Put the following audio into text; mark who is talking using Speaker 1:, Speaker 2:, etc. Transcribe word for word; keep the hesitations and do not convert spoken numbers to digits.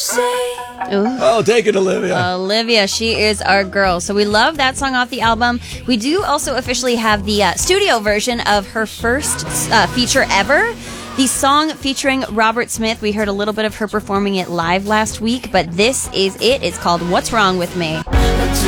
Speaker 1: Ooh.
Speaker 2: Oh, take it, Olivia.
Speaker 1: Olivia, she is our girl. So we love that song off the album. We do also officially have the uh, studio version of her first uh, feature ever. The song featuring Robert Smith. We heard a little bit of her performing it live last week, but this is it. It's called What's Wrong With Me.